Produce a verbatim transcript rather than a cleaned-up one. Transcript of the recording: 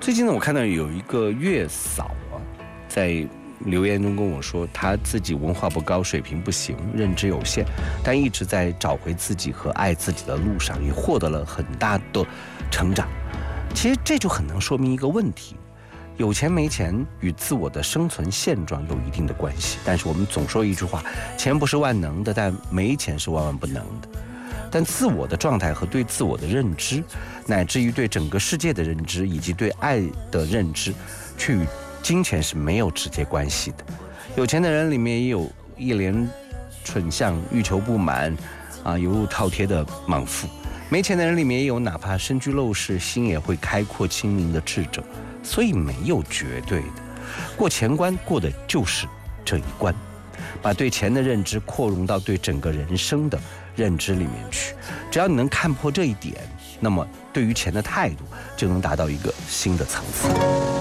最近呢，我看到有一个月嫂啊，在留言中跟我说，她自己文化不高，水平不行，认知有限，但一直在找回自己和爱自己的路上，也获得了很大的成长。其实这就很能说明一个问题：有钱没钱与自我的生存现状有一定的关系。但是我们总说一句话，钱不是万能的，但没钱是万万不能的。但自我的状态和对自我的认知，乃至于对整个世界的认知，以及对爱的认知，却与金钱是没有直接关系的。有钱的人里面也有一连蠢相、欲求不满啊，犹如饕餮的莽夫；没钱的人里面也有哪怕身居陋室，心也会开阔清明的智者。所以没有绝对的，过钱关过的就是这一关。把对钱的认知扩容到对整个人生的认知里面去，只要你能看破这一点，那么对于钱的态度就能达到一个新的层次。